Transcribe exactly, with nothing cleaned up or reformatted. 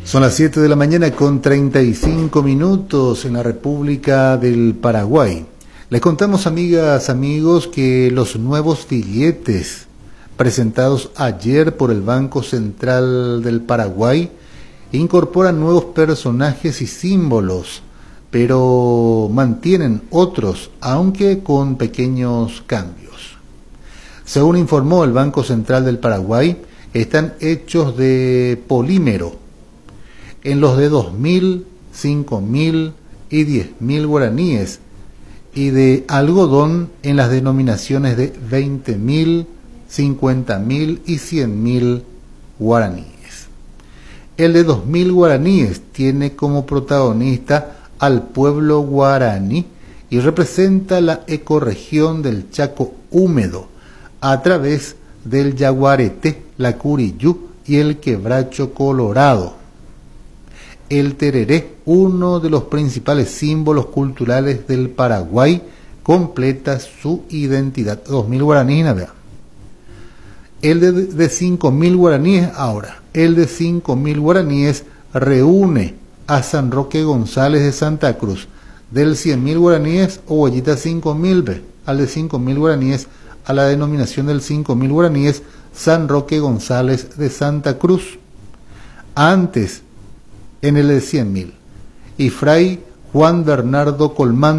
Son las siete de la mañana con treinta y cinco minutos en la República del Paraguay. Les contamos, amigas, amigos, que los nuevos billetes presentados ayer por el Banco Central del Paraguay incorporan nuevos personajes y símbolos, pero mantienen otros, aunque con pequeños cambios. Según informó el Banco Central del Paraguay, están hechos de polímero en los de dos mil, cinco mil y diez mil guaraníes, y de algodón en las denominaciones de veinte mil, cincuenta mil y cien mil guaraníes. El de dos mil guaraníes tiene como protagonista al pueblo guaraní y representa la ecorregión del Chaco húmedo a través del Yaguareté, la Curiyú y el Quebracho Colorado. El tereré, uno de los principales símbolos culturales del Paraguay, completa su identidad. dos mil guaraníes, vea. El de, de cinco mil guaraníes ahora. El de cinco mil guaraníes reúne a San Roque González de Santa Cruz. Del cien mil guaraníes, o huellita cinco mil, ve. Al de cinco mil guaraníes, a la denominación del cinco mil guaraníes, San Roque González de Santa Cruz. Antes, en el de cien mil, y Fray Juan Bernardo Colmán